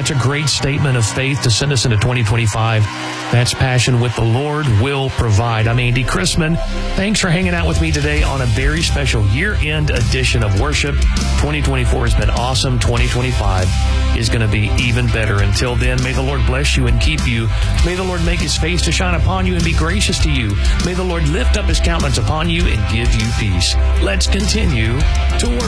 That's a great statement of faith to send us into 2025. That's Passion with the Lord Will Provide. I'm Andy Chrisman. Thanks for hanging out with me today on a very special year-end edition of Worship. 2024 has been awesome. 2025 is going to be even better. Until then, may the Lord bless you and keep you. May the Lord make his face to shine upon you and be gracious to you. May the Lord lift up his countenance upon you and give you peace. Let's continue to worship.